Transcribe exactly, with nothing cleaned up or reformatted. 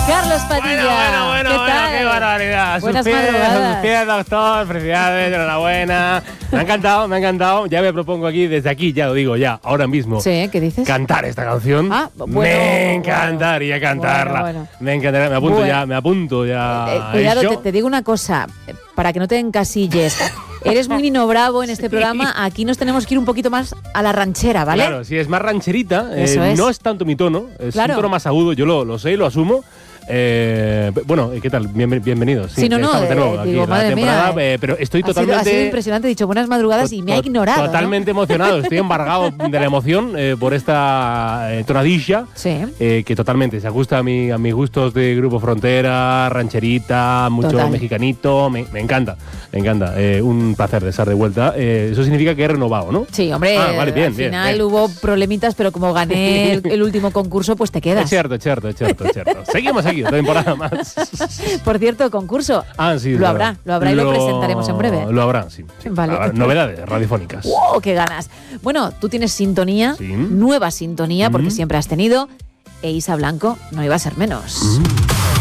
Carlos Padilla. Bueno, bueno, ¿Qué bueno, tal? qué barbaridad. Buenas sus pies, madrugadas. sus pies, doctor. Felicidades, enhorabuena. Me ha encantado, me ha encantado. Ya me propongo aquí, desde aquí, ya lo digo, ya, ahora mismo. Sí, ¿qué dices? Cantar esta canción. Ah, bueno, me encantaría bueno, cantarla. bueno, bueno. Me encantaría, me apunto Bueno. ya, me apunto ya. Eh, a cuidado, ello. te, te digo una cosa, eh, para que no te encasilles. Eres muy Nino Bravo en este programa. Aquí nos tenemos que ir un poquito más a la ranchera, ¿vale? Claro, si es más rancherita, eh, Eso es. no es tanto mi tono, es Claro. un tono más agudo, yo lo, lo sé y lo asumo. Eh, bueno, ¿qué tal? Bien, bienvenidos. Sí, no, no, estamos de nuevo eh, aquí digo, en la madre temporada, mía, eh, pero estoy Ha sido, totalmente... ha sido impresionante, he dicho buenas madrugadas y me ha to- ignorado. ¿no? Totalmente emocionado, estoy embargado de la emoción eh, por esta eh, tonadilla, Sí. eh, que totalmente se ajusta a, mi, a mis gustos de Grupo Frontera, rancherita, mucho Total. mexicanito, me, me encanta, me encanta. Eh, un placer de estar de vuelta. Eh, eso significa que he renovado, ¿no? Sí, hombre, Ah, vale, bien, al bien, final bien. hubo problemitas, pero como gané el, el último concurso, pues te quedas. Es cierto, es cierto, es cierto, es cierto. Seguimos aquí, otra temporada más. Por cierto, concurso. Ah, sí. Lo claro. habrá, lo habrá y lo presentaremos en breve. Lo habrá, sí. sí. Vale. Habrá novedades radiofónicas. ¡Wow! ¡Qué ganas! Bueno, tú tienes sintonía, Sí. nueva sintonía, porque Mm. siempre has tenido, e Isa Blanco no iba a ser menos. Mm.